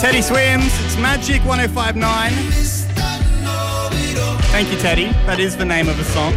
Teddy Swims, it's Magic 105.9. Thank you, Teddy. That is the name of the song.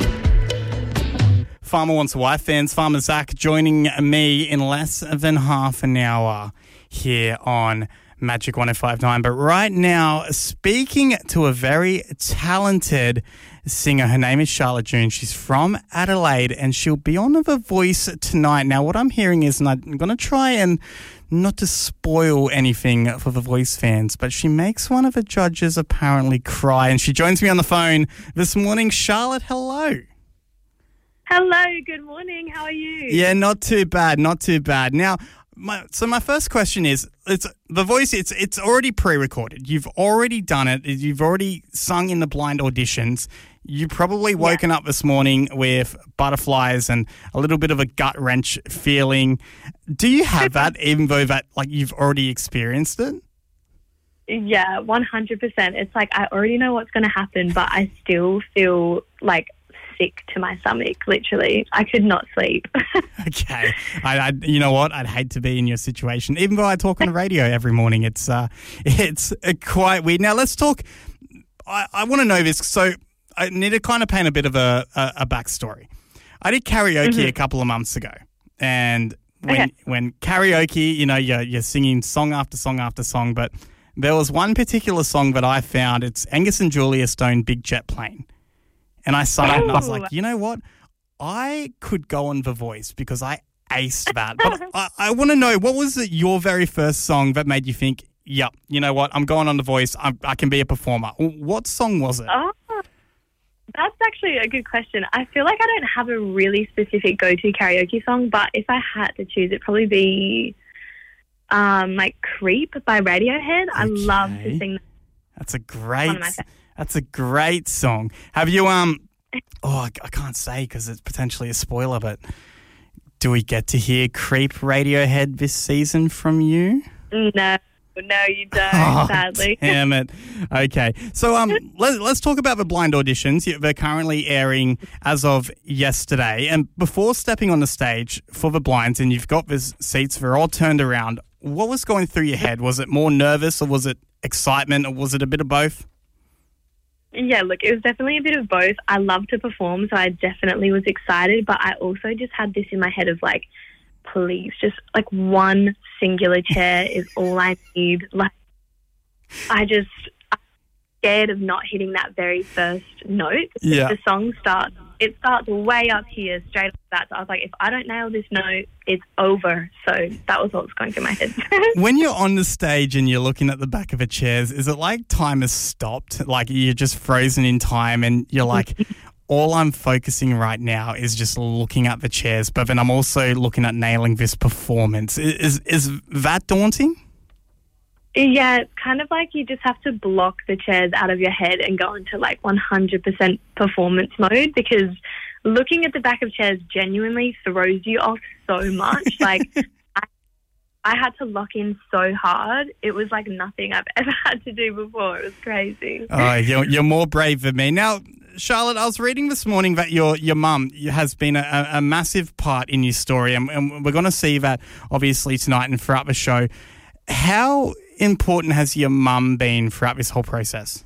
Farmer Wants a Wife fans, Farmer Zach joining me in less than half an hour here on Magic 105.9. But right now, speaking to a very talented singer. Her name is Charlotte June. She's from Adelaide and she'll be on The Voice tonight. Now, what I'm hearing is, and I'm going to try and not to spoil anything for The Voice fans, but she makes one of the judges apparently cry, and she joins me on the phone this morning. Charlotte, hello. Hello, good morning. How are you? Yeah, not too bad, not too bad. Now, my first question is, it's The Voice, it's already pre-recorded. You've already done it. You've already sung in the blind auditions. You probably woken up this morning with butterflies and a little bit of a gut wrench feeling. Do you have that, even though that you've already experienced it? Yeah, 100%. It's like I already know what's going to happen, but I still feel sick to my stomach, literally. I could not sleep. Okay. You know what? I'd hate to be in your situation. Even though I talk on the radio every morning, it's quite weird. Now, let's talk. I want to know this. So I need to kind of paint a bit of a backstory. I did karaoke a couple of months ago. And when karaoke, you're singing song after song after song, but there was one particular song that I found. It's Angus and Julia Stone, Big Jet Plane. And I sung it and I was like, you know what? I could go on The Voice because I aced that. But I want to know, what was your very first song that made you think, yep, you know what? I'm going on The Voice. I can be a performer. What song was it? Oh, that's actually a good question. I feel like I don't have a really specific go-to karaoke song, but if I had to choose, it'd probably be Creep by Radiohead. Okay. I love to sing that. That's a great song. Have you, I can't say because it's potentially a spoiler, but do we get to hear Creep Radiohead this season from you? No, you don't, sadly. Damn it. Okay. So let's talk about the blind auditions. They're currently airing as of yesterday. And before stepping on the stage for the blinds, and you've got the seats, they're all turned around, what was going through your head? Was it more nervous, or was it excitement, or was it a bit of both? Yeah, look, it was definitely a bit of both. I love to perform, so I definitely was excited, but I also just had this in my head of please, just one singular chair is all I need. I'm scared of not hitting that very first note. Yeah. The song starts way up here, straight off the bat. So I was like, if I don't nail this note, it's over. So that was what was going through my head. When you're on the stage and you're looking at the back of the chairs, is it like time has stopped? Like you're just frozen in time and you're like, all I'm focusing right now is just looking at the chairs, but then I'm also looking at nailing this performance. Is that daunting? Yeah, it's kind of like you just have to block the chairs out of your head and go into 100% performance mode, because looking at the back of chairs genuinely throws you off so much. I had to lock in so hard. It was like nothing I've ever had to do before. It was crazy. Oh, you're more brave than me. Now, Charlotte, I was reading this morning that your mum has been a massive part in your story, and we're going to see that obviously tonight and throughout the show. How important has your mum been throughout this whole process?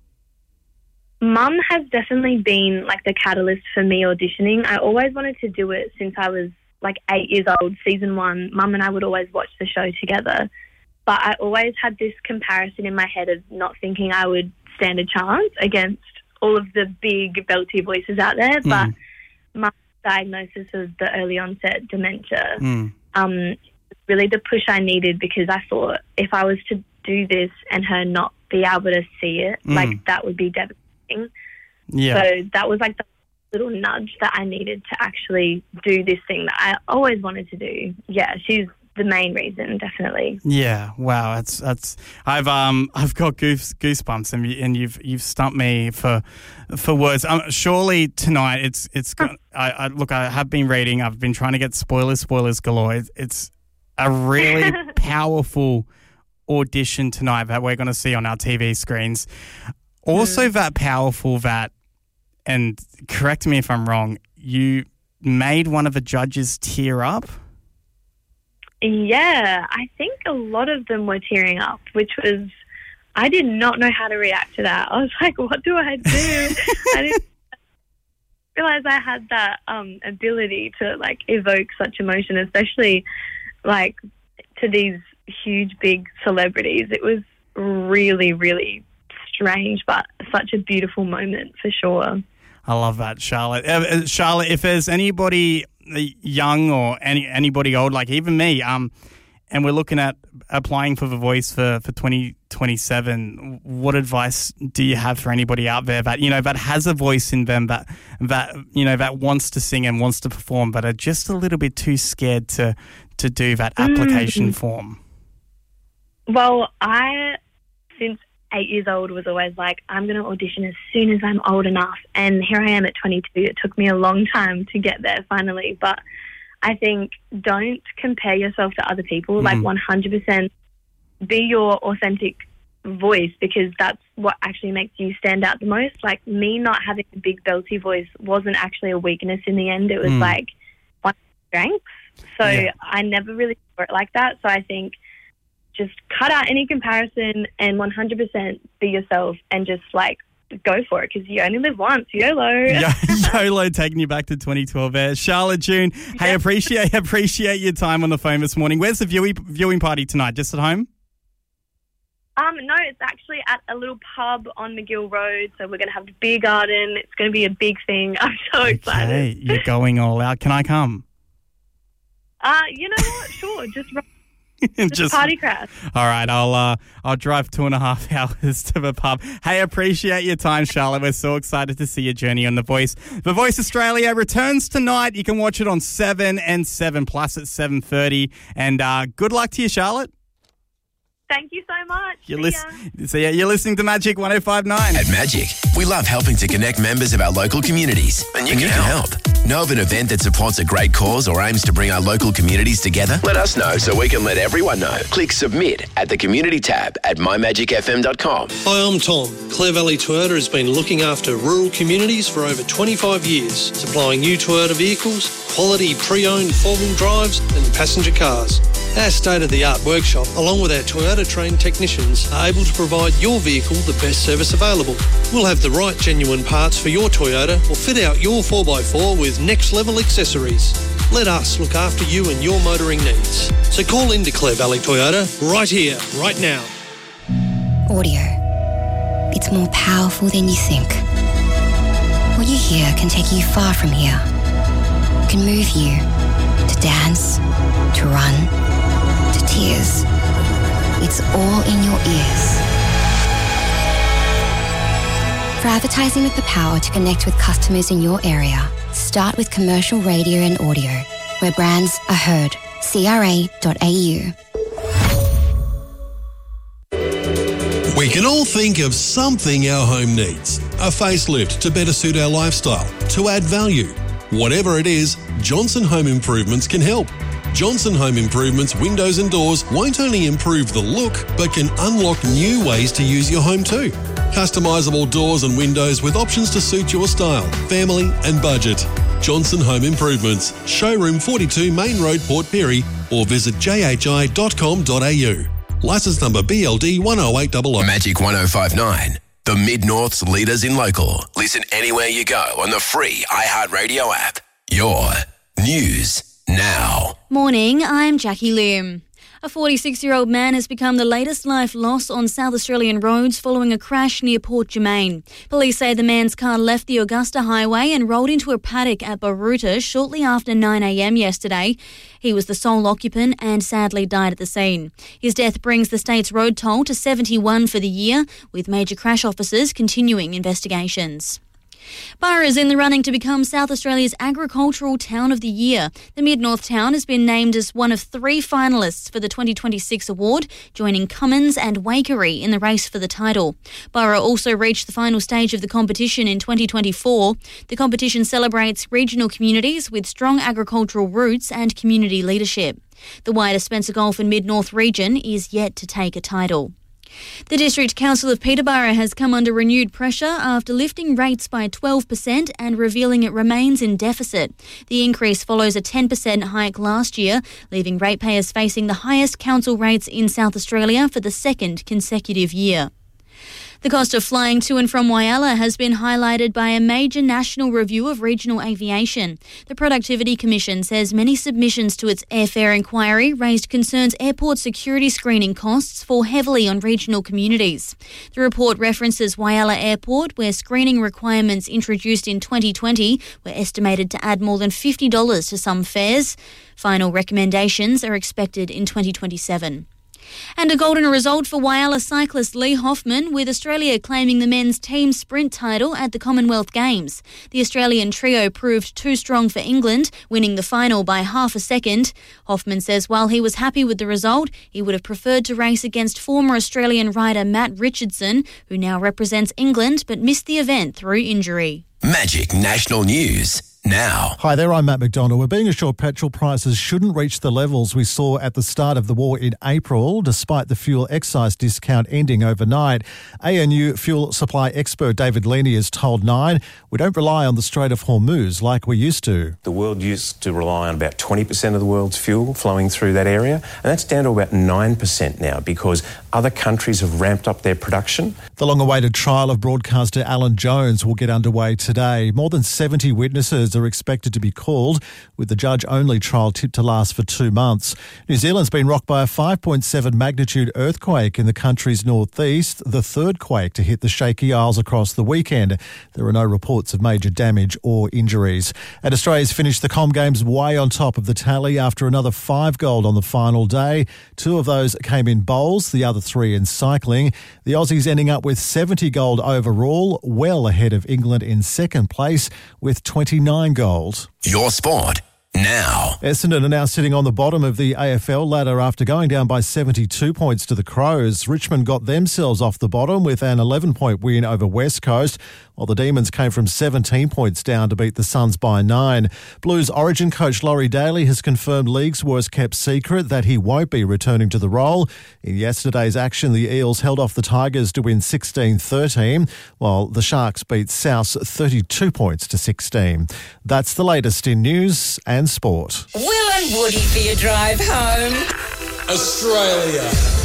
Mum has definitely been the catalyst for me auditioning. I always wanted to do it since I was 8 years old. Season 1, Mum and I would always watch the show together. But I always had this comparison in my head of not thinking I would stand a chance against all of the big belty voices out there. But Mum's diagnosis of the early onset dementia, really the push I needed, because I thought if I was to do this and her not be able to see it, that would be devastating. Yeah. So that was the little nudge that I needed to actually do this thing that I always wanted to do. Yeah, she's the main reason, definitely. Yeah, wow, that's I've got goosebumps, and you've stumped me for words. Surely tonight it's I have been reading. I've been trying to get spoilers galore. It's a really powerful audition tonight that we're going to see on our TV screens. Also, that powerful that, and correct me if I'm wrong, you made one of the judges tear up. Yeah, I think a lot of them were tearing up, which was, I did not know how to react to that. I was like, what do I do? I didn't realize I had that ability to like evoke such emotion, especially like to these huge, big celebrities. It was really, really strange, but such a beautiful moment for sure. I love that, Charlotte. Charlotte, if there's anybody young or anybody old, like even me, and we're looking at applying for The Voice for 2027, what advice do you have for anybody out there that, you know, that has a voice in them, that you know, that wants to sing and wants to perform, but are just a little bit too scared to do that application form? Well, since 8 years old, was always like, I'm going to audition as soon as I'm old enough. And here I am at 22. It took me a long time to get there finally. But I think don't compare yourself to other people. Like 100% be your authentic voice, because that's what actually makes you stand out the most. Like me not having a big belty voice wasn't actually a weakness in the end. It was like one of my strengths. So I never really saw it like that. So I think just cut out any comparison and 100% be yourself and just like go for it, because you only live once. YOLO. YOLO, taking you back to 2012 there. Charlotte June, hey, appreciate your time on the phone this morning. Where's the viewing party tonight? Just at home? No, it's actually at a little pub on McGill Road. So we're going to have a beer garden. It's going to be a big thing. I'm so excited. You're going all out. Can I come? You know what? Sure. Just party crash. All right, I'll drive 2.5 hours to the pub. Hey, appreciate your time, Charlotte. We're so excited to see your journey on The Voice. The Voice Australia returns tonight. You can watch it on 7 and 7 Plus at 7:30. And good luck to you, Charlotte. Thank you so much. You're listening to Magic 105.9. At Magic, we love helping to connect members of our local communities. And you can help. Know of an event that supports a great cause or aims to bring our local communities together? Let us know so we can let everyone know. Click submit at the community tab at mymagicfm.com. Hi, I'm Tom. Clare Valley Toyota has been looking after rural communities for over 25 years, supplying new Toyota vehicles, quality pre-owned four-wheel drives and passenger cars. Our state-of-the-art workshop, along with our Toyota-trained technicians, are able to provide your vehicle the best service available. We'll have the right genuine parts for your Toyota or fit out your 4x4 with next-level accessories. Let us look after you and your motoring needs. So call into Clare Valley Toyota right here, right now. Audio. It's more powerful than you think. What you hear can take you far from here. It can move you to dance, to run, to tears. It's all in your ears. For advertising with the power to connect with customers in your area, start with commercial radio and audio, where brands are heard. CRA.au. We can all think of something our home needs. A facelift to better suit our lifestyle, to add value. Whatever it is, Johnson Home Improvements can help. Johnson Home Improvements windows and doors won't only improve the look, but can unlock new ways to use your home too. Customisable doors and windows with options to suit your style, family and budget. Johnson Home Improvements, Showroom 42 Main Road, Port Pirie, or visit jhi.com.au. Licence number BLD 10800. Magic 105.9, the Mid-North's leaders in local. Listen anywhere you go on the free iHeartRadio app. Your news now. Morning, I'm Jackie Lim. A 46-year-old man has become the latest life loss on South Australian roads following a crash near Port Germain. Police say the man's car left the Augusta Highway and rolled into a paddock at Baruta shortly after 9 a.m. yesterday. He was the sole occupant and sadly died at the scene. His death brings the state's road toll to 71 for the year, with major crash officers continuing investigations. Barra is in the running to become South Australia's Agricultural Town of the Year. The Mid-North town has been named as one of 3 finalists for the 2026 award, joining Cummins and Waikerie in the race for the title. Barra also reached the final stage of the competition in 2024. The competition celebrates regional communities with strong agricultural roots and community leadership. The wider Spencer Gulf and Mid-North region is yet to take a title. The District Council of Peterborough has come under renewed pressure after lifting rates by 12% and revealing it remains in deficit. The increase follows a 10% hike last year, leaving ratepayers facing the highest council rates in South Australia for the second consecutive year. The cost of flying to and from Whyalla has been highlighted by a major national review of regional aviation. The Productivity Commission says many submissions to its airfare inquiry raised concerns airport security screening costs fall heavily on regional communities. The report references Whyalla Airport, where screening requirements introduced in 2020 were estimated to add more than $50 to some fares. Final recommendations are expected in 2027. And a golden result for Whyalla cyclist Lee Hoffman, with Australia claiming the men's team sprint title at the Commonwealth Games. The Australian trio proved too strong for England, winning the final by half a second. Hoffman says while he was happy with the result, he would have preferred to race against former Australian rider Matt Richardson, who now represents England but missed the event through injury. Magic National News now. Hi there, I'm Matt McDonald. We're being assured petrol prices shouldn't reach the levels we saw at the start of the war in April, despite the fuel excise discount ending overnight. ANU fuel supply expert David Leaney has told Nine, we don't rely on the Strait of Hormuz like we used to. The world used to rely on about 20% of the world's fuel flowing through that area, and that's down to about 9% now because other countries have ramped up their production. The long-awaited trial of broadcaster Alan Jones will get underway today. More than 70 witnesses are expected to be called, with the judge-only trial tipped to last for 2 months. New Zealand's been rocked by a 5.7 magnitude earthquake in the country's northeast, the third quake to hit the Shaky Isles across the weekend. There are no reports of major damage or injuries. And Australia's finished the Com Games way on top of the tally after another 5 gold on the final day. 2 of those came in bowls, the other 3 in cycling. The Aussies ending up with 70 gold overall, well ahead of England in second place with 29 gold. Your sport now. Essendon are now sitting on the bottom of the AFL ladder after going down by 72 points to the Crows. Richmond got themselves off the bottom with an 11-point win over West Coast, while the Demons came from 17 points down to beat the Suns by 9. Blues Origin coach Laurie Daly has confirmed league's worst-kept secret that he won't be returning to the role. In yesterday's action, the Eels held off the Tigers to win 16-13, while the Sharks beat South 32 points to 16. That's the latest in news and sport. Will and Woody for your drive home. Australia.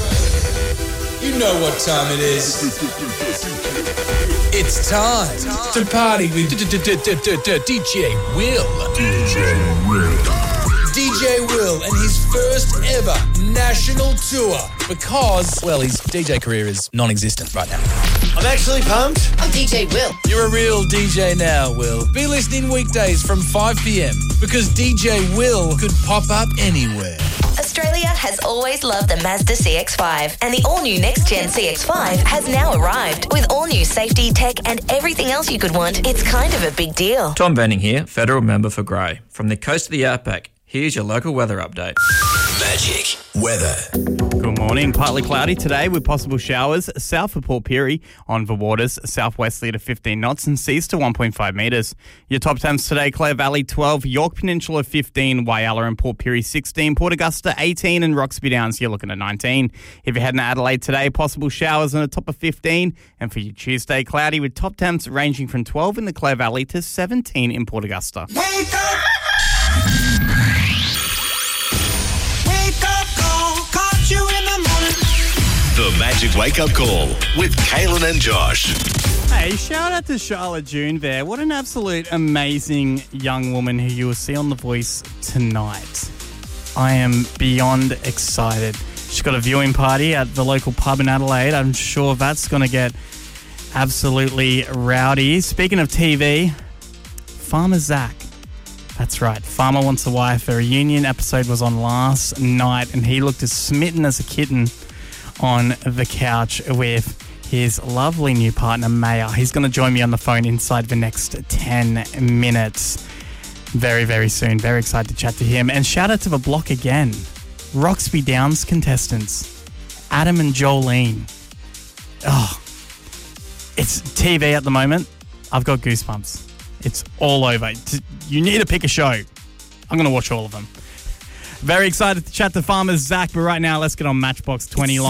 You know what time it is. It's time to party with DJ Will. DJ Will and his first ever national tour because, well, his DJ career is non-existent right now. I'm actually pumped. I'm DJ Will. You're a real DJ now, Will. Be listening weekdays from 5 p.m. because DJ Will could pop up anywhere. Australia has always loved the Mazda CX-5, and the all-new next-gen CX-5 has now arrived. With all-new safety, tech, and everything else you could want, it's kind of a big deal. Tom Benning here, Federal Member for Grey. From the coast to the outback, here's your local weather update. Magic weather. Good morning. Partly cloudy today with possible showers south of Port Pirie, on the waters southwesterly to 15 knots and seas to 1.5 metres. Your top temps today: Clare Valley 12, York Peninsula 15, Whyalla and Port Pirie 16, Port Augusta 18 and Roxby Downs you're looking at 19. If you're heading to Adelaide today, possible showers on a top of 15, and for your Tuesday, cloudy with top temps ranging from 12 in the Clare Valley to 17 in Port Augusta. Wake up! The Magic Wake Up Call with Kaylin and Josh. Hey, shout out to Charlotte June there. What an absolute amazing young woman who you will see on The Voice tonight. I am beyond excited. She's got a viewing party at the local pub in Adelaide. I'm sure that's going to get absolutely rowdy. Speaking of TV, Farmer Zach. That's right. Farmer Wants a Wife. A reunion episode was on last night, and he looked as smitten as a kitten on the couch with his lovely new partner, Maya. He's going to join me on the phone inside the next 10 minutes. Very, very soon. Very excited to chat to him. And shout out to the block again. Roxby Downs contestants, Adam and Jolene. Oh, it's TV at the moment. I've got goosebumps. It's all over. You need to pick a show. I'm going to watch all of them. Very excited to chat to Farmer Zach, but right now let's get on Matchbox 20 line.